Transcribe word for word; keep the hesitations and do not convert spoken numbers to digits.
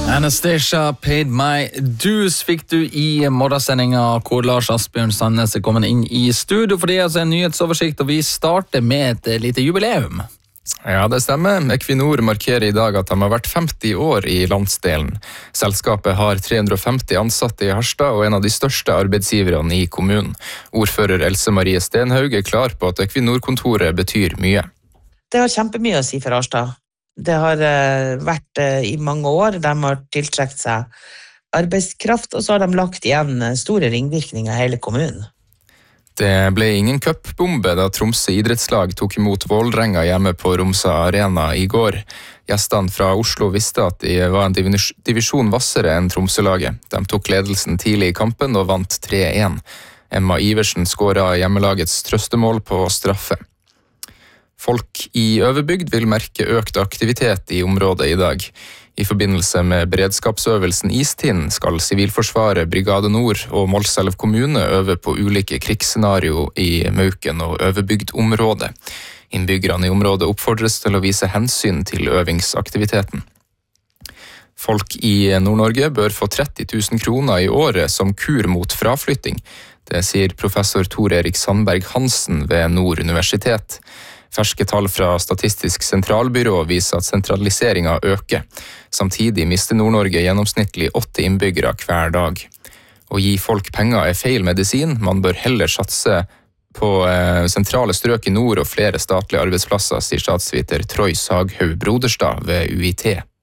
Anastacia Paid My Dues fikk du i morgensendinga, hvor Lars Asbjørn Sandnes er kommet inn i studio, for det er altså en nyhetsoversikt, og vi starter med et lite jubileum. Ja, det stemmer. Equinor markerer i dag at de har vært femti år i landsdelen. Selskapet har tre hundre og femti ansatte i Harstad og en av de største arbeidsgiverne i kommunen. Ordfører Else Marie Stenhaug er klar på at Equinor-kontoret betyr mye. Det har kjempemye å si for Harstad. Det har vært i mange år, de har tiltrekt seg arbeidskraft, og så har de lagt igjen store ringvirkninger i hele kommunen. Det ble ingen cupbombe da Tromsø idrettslag tok imot Vålerenga hjemme på Romsa Arena i går. Gjestene fra Oslo visste at de var en divisjon vassere enn Tromsø-laget. De tok ledelsen tidlig i kampen og vant tre én. Emma Iversen skåret hjemmelagets trøstemål på straffe. Folk i Øverbygd vil merke økt aktivitet i området i dag. I forbindelse med beredskapsøvelsen Istinn skal Sivilforsvaret, Brigade Nord og Målselv kommune øve på ulike krigsscenario i Mauken og Øverbygd-området. Innbyggerne i området oppfordres til å vise hensyn til øvingsaktiviteten. Folk i Nord-Norge bør få tretti tusen kroner i året som kur mot fraflytting. Det sier professor Tor Erik Sandberg Hansen ved Nord universitet. Ferske tall fra Statistisk sentralbyrå viser at sentraliseringen øker. Samtidig mister Nord-Norge gjennomsnittlig åtte innbyggere hver dag. Å gi folk penger er feil medisin, man bør heller satse på sentrale strøk i nord og flere statlige arbeidsplasser, sier statsviter Troy Saghaug Broderstad ved U I T.